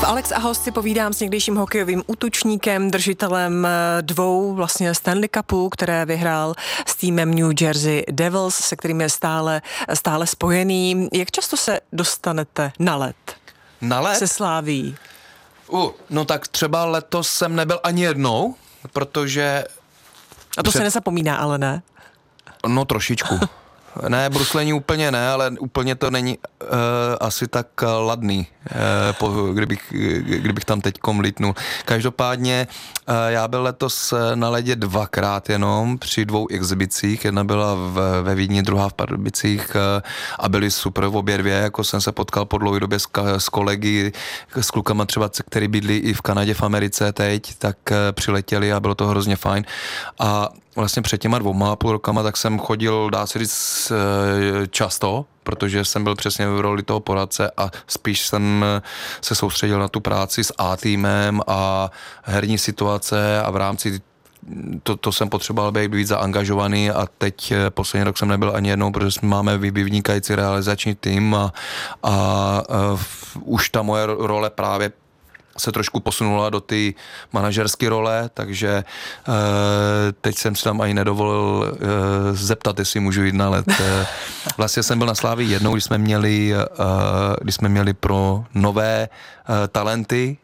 V Alex a host si povídám s někdejším hokejovým útočníkem, držitelem 2 vlastně Stanley Cupů, které vyhrál s týmem New Jersey Devils, se kterým je stále spojený. Jak často se dostanete na led? Na led? Se Slaví. No tak třeba letos jsem nebyl ani jednou, protože... A to se nezapomíná, ale ne? No trošičku. Ne, bruslení úplně ne, ale úplně to není asi tak ladný, kdybych tam teďkom lítnul. Každopádně já byl letos na ledě 2krát jenom při 2 exhibicích. Jedna byla ve Vídni, druhá v Pardubicích a byly super v obě dvě. Jako jsem se potkal po dlouhé době s kolegy, s klukama třeba, který bydlí i v Kanadě, v Americe teď, tak přiletěli a bylo to hrozně fajn. A vlastně před těma 2,5 rokama tak jsem chodil, dá se říct, často, protože jsem byl přesně v roli toho poradce a spíš jsem se soustředil na tu práci s A-týmem a herní situace a v rámci to jsem potřeboval být víc zaangažovaný a teď poslední rok jsem nebyl ani jednou, protože máme vynikající realizační tým a už ta moje role právě se trošku posunula do té manažerské role, takže teď jsem si tam ani nedovolil zeptat, jestli můžu jít na led. Vlastně jsem byl na Slávii jednou, když jsme měli pro nové talenty,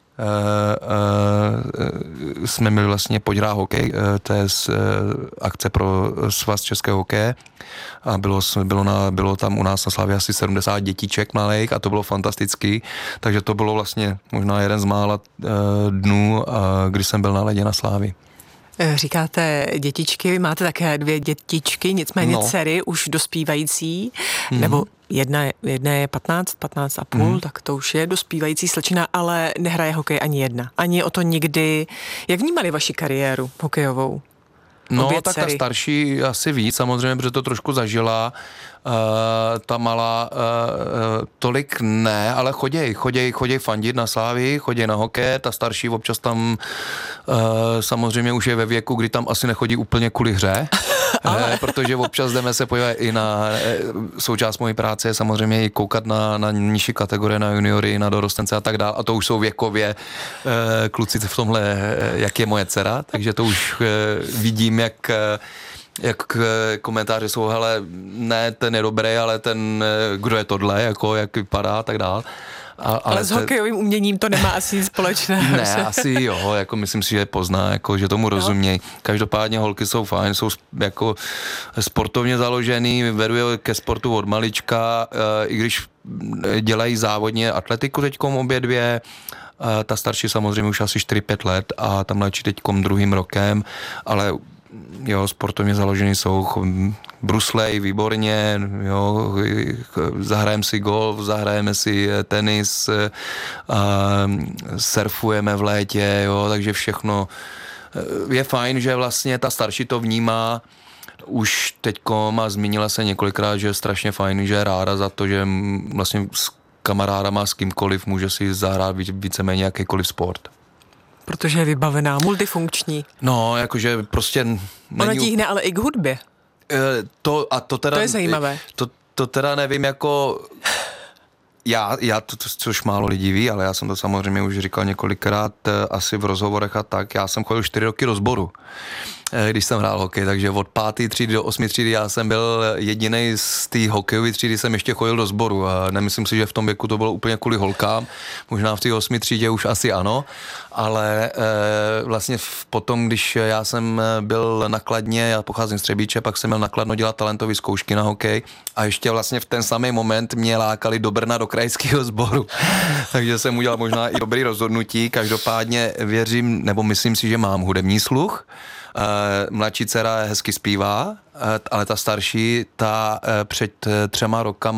jsme měli vlastně Pojď hrát hokej, to je akce pro svaz českého hokeje a bylo tam u nás na Slavě asi 70 dětiček malých a to bylo fantastický, takže to bylo vlastně možná jeden z mála dnů, kdy jsem byl na ledě na Slávii. Říkáte dětičky, vy máte také 2 dětičky, nicméně dcery už dospívající, nebo jedna je 15 a půl, tak to už je dospívající slečina, ale nehraje hokej ani jedna. Ani o to nikdy. Jak vnímali vaši kariéru hokejovou? No, tak ta starší asi víc, samozřejmě, protože to trošku zažila. Ta malá tolik ne, ale choděj fandit na Slávii, choděj na hokej, ta starší občas tam samozřejmě už je ve věku, kdy tam asi nechodí úplně kvůli hře, protože občas jdeme se podívat i na součást mojí práce je samozřejmě i koukat na nižší kategorie, na juniory, na dorostence a tak dále a to už jsou věkově kluci v tomhle, jak je moje dcera, takže to už vidím, jak komentáře jsou, hele, ne, ten je dobrý, ale ten, kdo je tohle, jako, jak vypadá a tak dál. Ale s hokejovým uměním to nemá asi nic společného. Ne, asi jo, jako myslím si, že je pozná, jako, že tomu rozumějí. Každopádně holky jsou fajn, jsou jako sportovně založený, vedou ke sportu od malička, i když dělají závodně atletiku teďkom obě dvě, ta starší samozřejmě už asi 4-5 let a tam mladší teďkom 2. rokem, ale jo, sportovně založený jsou, bruslej, výborně, jo, zahrajeme si golf, zahrajeme si tenis, surfujeme v létě, jo, takže všechno je fajn, že vlastně ta starší to vnímá už teďkom a zmínila se několikrát, že je strašně fajn, že je ráda za to, že vlastně s kamarádama, s kýmkoliv může si zahrát víceméně jakýkoliv sport. Protože je vybavená, multifunkční. No, jakože prostě... Ona tíhne ale i k hudbě. To je zajímavé. To teda nevím, jako... Já což málo lidí ví, ale já jsem to samozřejmě už říkal několikrát asi v rozhovorech a tak. Já jsem chodil 4 roky do sboru, když jsem hrál hokej, takže od 5. třídy do 8. třídy já jsem byl jedinej z té hokejové třídy, jsem ještě chodil do sboru a nemyslím si, že v tom věku to bylo úplně kvůli holkám, možná v té 8. třídě už asi ano, ale vlastně potom, když já jsem byl na Kladně, já pocházím z Třebíče, pak jsem měl na Kladno dělat talentové zkoušky na hokej a ještě vlastně v ten samý moment mě lákali do Brna do krajského sboru, takže jsem udělal možná i dobrý rozhodnutí, každopádně věřím, nebo myslím si, že mám hudební sluch. Mladší dcera hezky zpívá, ale ta starší, ta před 3 rokama